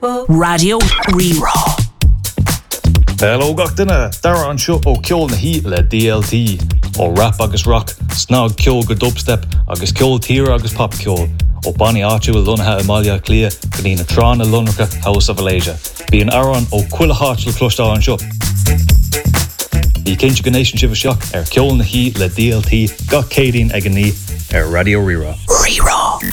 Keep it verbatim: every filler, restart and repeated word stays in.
Radio Rerá. Hello gach duine, dara an seo ó ceol na hí le D L T, ó rap agus rock, snog ceol go dubstep, agus ceol tíre agus pop ceol, ó Bonnie áitiú lunathe Amalia Clia, go ní na trán a lunracha House of Malaysia. Bí an aran ó cuila háit le clostá an seo. Í cinse go nation sibh seach ar ceol na hí le D L T, gach cédín ag an ní ar Radio Rerá. Rerá.